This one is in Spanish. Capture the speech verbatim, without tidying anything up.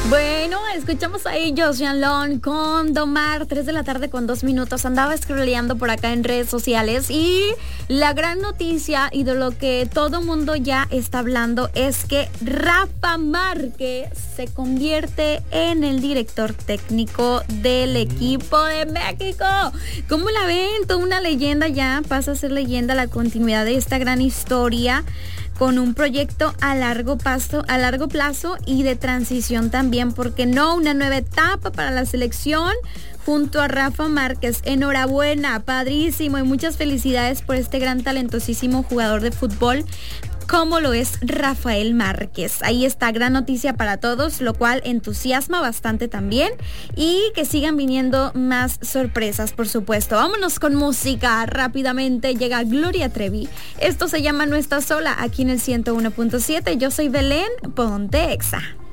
Bueno, escuchamos ahí Josian Long con Domar, tres de la tarde con dos minutos. Andaba scrolleando por acá en redes sociales y la gran noticia y de lo que todo mundo ya está hablando es que Rafa Márquez se convierte en el director técnico del equipo de México. ¿Cómo la ven? Toda una leyenda ya, pasa a ser leyenda la continuidad de esta gran historia, con un proyecto a largo plazo, a largo plazo y de transición también, porque no, una nueva etapa para la selección junto a Rafa Márquez. Enhorabuena, padrísimo, y muchas felicidades por este gran talentosísimo jugador de fútbol como lo es Rafael Márquez. Ahí está, gran noticia para todos, lo cual entusiasma bastante también, y que sigan viniendo más sorpresas, por supuesto. Vámonos con música rápidamente. Llega Gloria Trevi, esto se llama No Estás Sola, aquí en el ciento uno punto siete. Yo soy Belén, ponte Exa.